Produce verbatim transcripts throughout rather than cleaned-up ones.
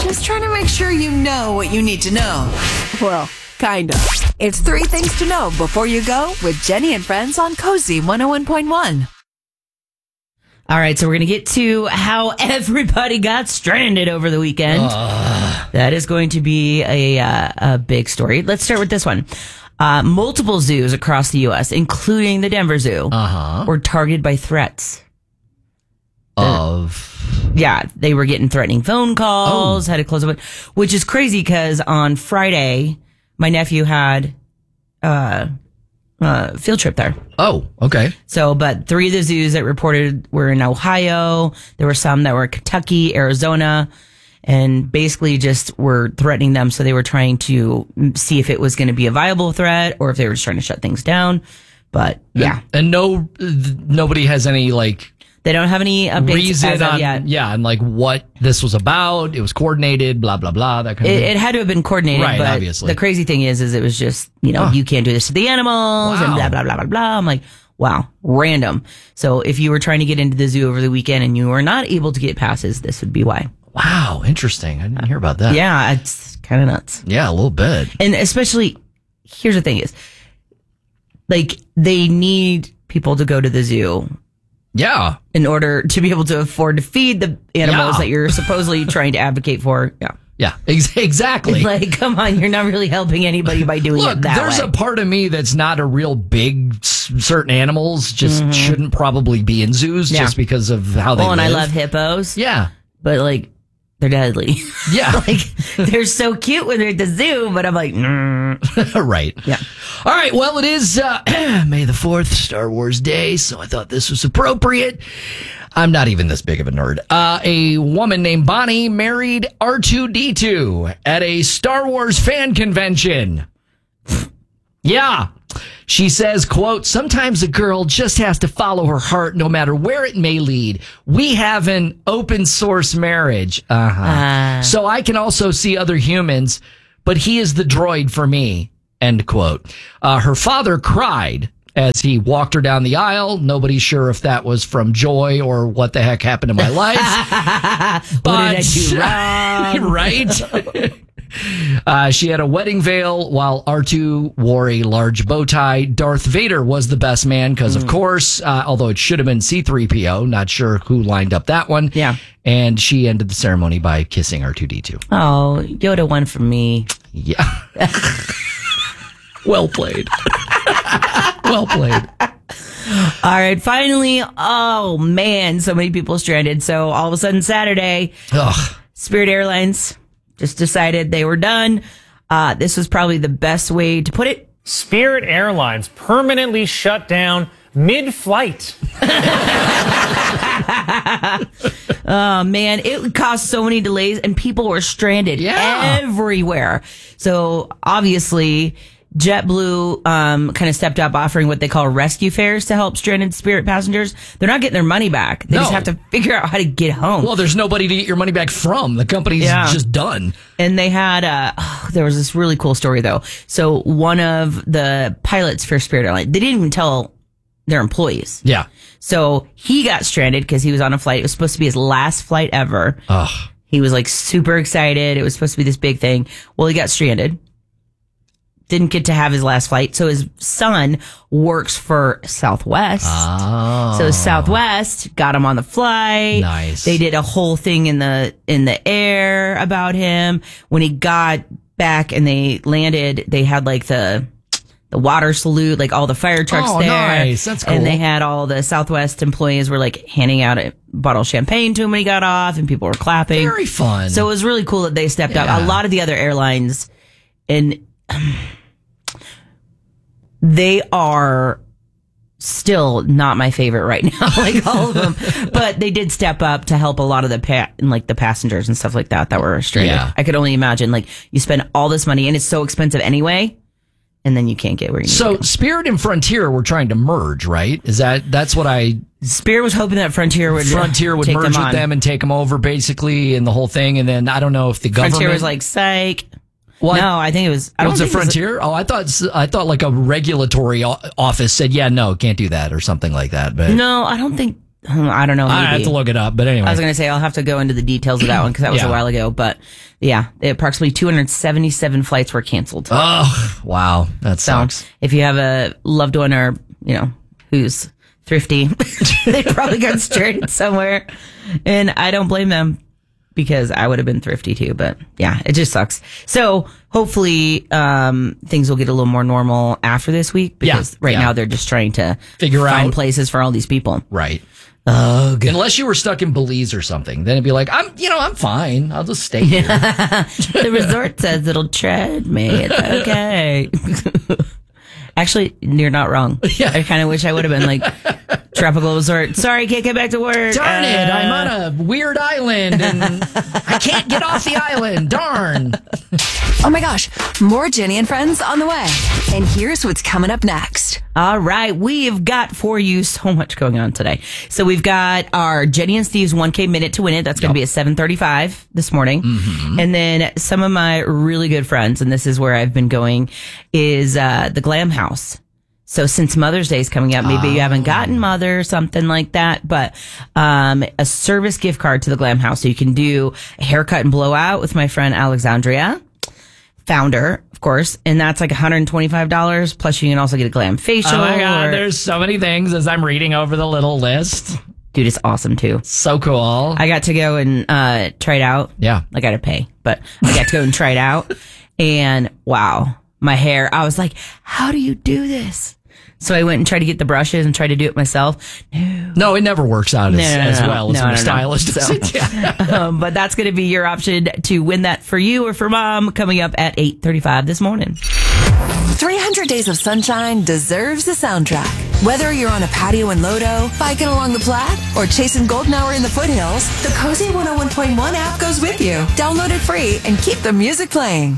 Just trying to make sure you know what you need to know. Well, kind of. It's three things to know before you go with Jenny and Friends on Cozy one oh one point one. All right, so we're going to get to how everybody got stranded over the weekend. Uh. That is going to be a, uh, a big story. Let's start with this one. Uh, multiple zoos across the U S, including the Denver Zoo, uh-huh. were targeted by threats. Of? Yeah, they were getting threatening phone calls, oh. had to close up, which is crazy because on Friday, my nephew had uh, a field trip there. Oh, okay. So, but three of the zoos that reported were in Ohio. There were some that were in Kentucky, Arizona, and basically just were threatening them. So they were trying to see if it was going to be a viable threat or if they were just trying to shut things down. But yeah. And, and no, nobody has any like... They don't have any updates reason as of on, yet. Yeah, and like what this was about. It was coordinated, blah, blah, blah, that kind of it, thing. It had to have been coordinated, right, but obviously. The crazy thing is, is it was just, you know, huh. you can't do this to the animals wow. and blah, blah, blah, blah, blah. I'm like, wow, random. So if you were trying to get into the zoo over the weekend and you were not able to get passes, this would be why. Wow, interesting. I didn't hear about that. Yeah, it's kind of nuts. Yeah, a little bit. And especially, here's the thing is, like, they need people to go to the zoo. Yeah. In order to be able to afford to feed the animals yeah. that you're supposedly trying to advocate for. Yeah. Yeah, ex- exactly. Like, come on, you're not really helping anybody by doing Look, it that there's way. a part of me that's not a real big, s- certain animals just mm-hmm. shouldn't probably be in zoos yeah. just because of how they well, live. and I love hippos. Yeah. But, like, they're deadly. Yeah. Like, they're so cute when they're at the zoo, but I'm like, mm. Right. Yeah. All right. Well, it is uh, May the fourth, Star Wars Day, so I thought this was appropriate. I'm not even this big of a nerd. Uh, a woman named Bonnie married R two D two at a Star Wars fan convention. Yeah. She says, quote, sometimes a girl just has to follow her heart no matter where it may lead. We have an open source marriage. Uh-huh. Uh. So I can also see other humans, but he is the droid for me, end quote. Uh, her father cried as he walked her down the aisle. Nobody's sure if that was from joy or what the heck happened in my life. But, what did I do wrong? Right? Uh, she had a wedding veil while R two wore a large bow tie. Darth Vader was the best man because, mm. of course, uh, although it should have been C three P O, not sure who lined up that one. Yeah. And she ended the ceremony by kissing R two D two. Oh, Yoda won for me. Yeah. Well played. Well played. All right, finally, oh man, so many people stranded. So all of a sudden Saturday, Ugh. Spirit Airlines just decided they were done. Uh, this was probably the best way to put it. Spirit Airlines permanently shut down mid-flight. Oh, man, it caused so many delays and people were stranded yeah. everywhere. So obviously, JetBlue um, kind of stepped up offering what they call rescue fares to help stranded Spirit passengers. They're not getting their money back. They no. just have to figure out how to get home. Well, there's nobody to get your money back from. The company's yeah. just done. And they had, uh, oh, there was this really cool story, though. So one of the pilots for Spirit Airlines, they didn't even tell their employees. Yeah. So he got stranded because he was on a flight. It was supposed to be his last flight ever. Ugh. He was like super excited. It was supposed to be this big thing. Well, he got stranded. Didn't get to have his last flight. So his son works for Southwest. Oh. So Southwest got him on the flight. Nice. They did a whole thing in the, in the air about him. When he got back and they landed, they had like the, the water salute, like all the fire trucks oh, there. Nice. That's cool. And they had all the Southwest employees were like handing out a bottle of champagne to him when he got off and people were clapping. Very fun. So it was really cool that they stepped yeah. up. A lot of the other airlines and, um, they are still not my favorite right now, like all of them. But they did step up to help a lot of the pa- like the passengers and stuff like that that were stranded. Yeah. I could only imagine, like, you spend all this money and it's so expensive anyway, and then you can't get where you need so, to go. So Spirit and Frontier were trying to merge, right? Is that that's what I? Spirit was hoping that Frontier would Frontier would take merge them with on. them and take them over, basically, and the whole thing. And then I don't know if the government Frontier was like, psych. What? No, I think it was. I don't was it think it was Frontier? Oh, I thought I thought like a regulatory o- office said, yeah, no, can't do that or something like that. But no, I don't think I don't know. Maybe. I have to look it up, but anyway. I was going to say, I'll have to go into the details of that one because that was Yeah. a while ago. But yeah, approximately two hundred seventy-seven flights were canceled. Oh, wow. That So sucks. if you have a loved one or, you know, who's thrifty, they probably got stranded somewhere. And I don't blame them because I would have been thrifty too. But yeah, it just sucks. So hopefully um, things will get a little more normal after this week because Yeah, right yeah. now they're just trying to Figure find out- places for all these people. Right. Ugh. Unless you were stuck in Belize or something, then it'd be like, I'm, you know, I'm fine. I'll just stay here. The resort says it'll tread me. It's okay. Actually, you're not wrong. Yeah. I kind of wish I would have been like tropical resort. Sorry, can't get back to work. Darn it, Uh, I'm on a weird island and I can't get off the island. Darn. Oh my gosh, more Jenny and Friends on the way. And here's what's coming up next. All right, we've got for you so much going on today. So we've got our Jenny and Steve's one K minute to win it. That's going to be at seven thirty-five this morning. Mm-hmm. And then some of my really good friends, and this is where I've been going, is uh, the Glam House. So since Mother's Day is coming up, maybe you haven't gotten Mother or something like that, but um, a service gift card to the Glam House. So you can do a haircut and blowout with my friend Alexandria, founder, of course, and that's like one hundred twenty-five dollars. Plus, you can also get a glam facial. Oh my God, or- there's so many things as I'm reading over the little list. Dude, it's awesome too. So cool. I got to go and uh, try it out. Yeah. I got to pay, but I got to go and try it out. And wow, my hair, I was like, how do you do this? So I went and tried to get the brushes and tried to do it myself. No. No, it never works out as, No, no, as no, well as no, when a no, no. stylist does So- it. Yeah. um, but that's going to be your option to win that for you or for mom coming up at eight thirty-five this morning. three hundred Days of Sunshine deserves a soundtrack. Whether you're on a patio in Lodo, biking along the Platte, or chasing golden hour in the foothills, the Cozy one oh one point one app goes with you. Download it free and keep the music playing.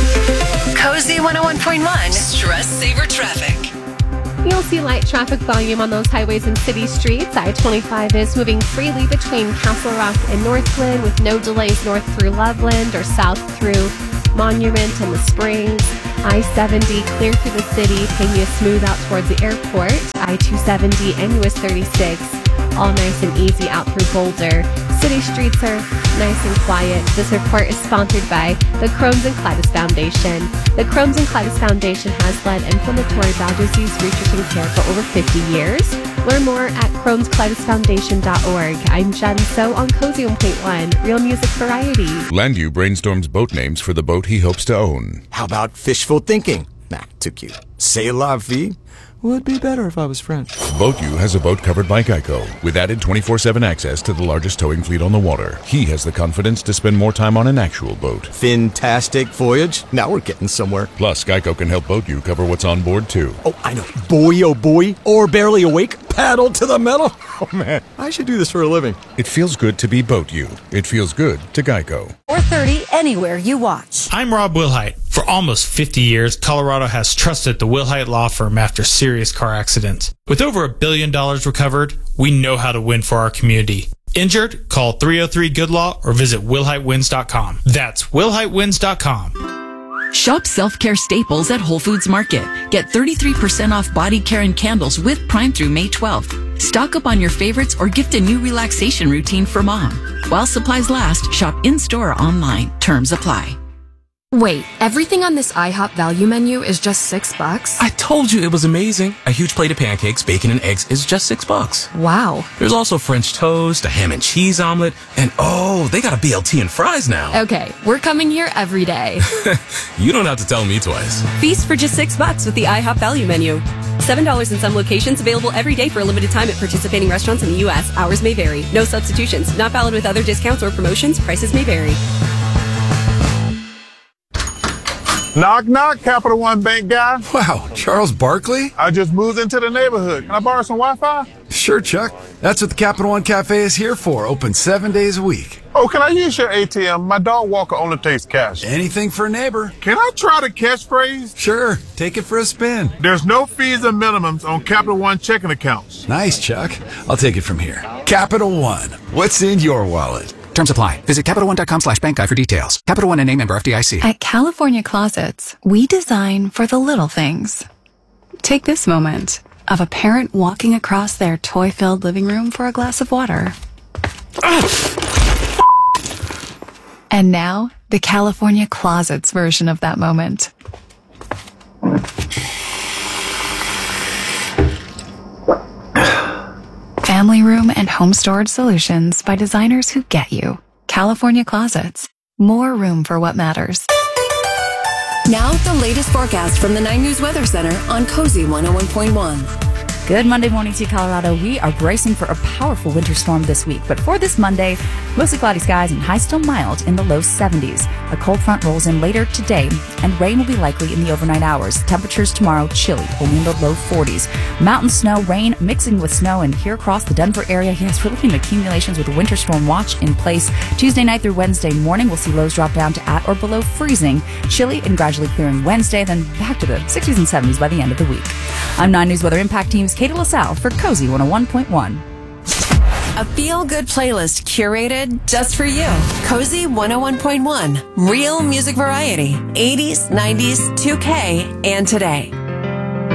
Cozy one oh one point one, Stress Saver Traffic. You'll see light traffic volume on those highways and city streets. I twenty-five is moving freely between Castle Rock and Northland with no delays north through Loveland or south through Monument and the Springs. I seventy clear through the city, taking you smooth out towards the airport. I two seventy and U S thirty-six, all nice and easy out through Boulder. City streets are nice and quiet. This report is sponsored by the Crohn's and Colitis Foundation. The Crohn's and Colitis Foundation has led inflammatory bowel disease research and care for over fifty years. Learn more at crohns colitis foundation dot org. I'm Jen So on Cozy one point one, real music variety. Landu brainstorms boat names for the boat he hopes to own. How about fishful thinking? Nah, too cute. C'est la vie would be better if I was French. BoatU has a boat covered by Geico with added twenty-four seven access to the largest towing fleet on the water. He has the confidence to spend more time on an actual boat. Fantastic voyage. Now we're getting somewhere. Plus, Geico can help BoatU cover what's on board too. Oh, I know. Boy, oh boy. Or barely awake. Paddle to the metal. Oh, man. I should do this for a living. It feels good to be BoatU. It feels good to Geico. four thirty anywhere you watch. I'm Rob Wilhite. For almost fifty years, Colorado has trusted the Wilhite Law Firm after serious car accidents. With over a billion dollars recovered, we know how to win for our community. Injured? Call three oh three good law or visit wilhite wins dot com. That's wilhite wins dot com. Shop self-care staples at Whole Foods Market. Get thirty-three percent off body care and candles with Prime through May twelfth. Stock up on your favorites or gift a new relaxation routine for mom. While supplies last, shop in-store or online. Terms apply. Wait, everything on this IHOP value menu is just six bucks? I told you it was amazing. A huge plate of pancakes, bacon, and eggs is just six bucks. Wow. There's also French toast, a ham and cheese omelet, and oh, they got a B L T and fries now. Okay, we're coming here every day. You don't have to tell me twice. Feast for just six bucks with the IHOP value menu. Seven dollars in some locations, available every day for a limited time at participating restaurants in the U S. Hours may vary. No substitutions. Not valid with other discounts or promotions. Prices may vary. Knock, knock, Capital One Bank guy. Wow, Charles Barkley? I just moved into the neighborhood. Can I borrow some Wi-Fi? Sure, Chuck. That's what the Capital One Cafe is here for. Open seven days a week. Oh, can I use your A T M? My dog walker only takes cash. Anything for a neighbor. Can I try the catchphrase? Sure, take it for a spin. There's no fees or minimums on Capital One checking accounts. Nice, Chuck. I'll take it from here. Capital One. What's in your wallet? Terms apply. Visit Capital One dot com slash bank guide for details. Capital One and name member F D I C. At California Closets, we design for the little things. Take this moment. of a parent walking across their toy-filled living room for a glass of water. And now, the California Closets version of that moment. Family room and home storage solutions by designers who get you. California Closets. More room for what matters. Now, the latest forecast from the nine News Weather Center on Cozy one oh one point one. Good Monday morning to you, Colorado. We are bracing for a powerful winter storm this week, but for this Monday, mostly cloudy skies and highs still mild in the low seventies. A cold front rolls in later today, and rain will be likely in the overnight hours. Temperatures tomorrow chilly, only in the low forties. Mountain snow, rain mixing with snow, and here across the Denver area, yes, we're looking at accumulations with a winter storm watch in place. Tuesday night through Wednesday morning, we'll see lows drop down to at or below freezing. Chilly and gradually clearing Wednesday, then back to the sixties and seventies by the end of the week. I'm nine News Weather Impact Team's Katie LaSalle for Cozy one oh one point one. A feel-good playlist curated just for you. Cozy one oh one point one. Real music variety. eighties, nineties, two K, and today.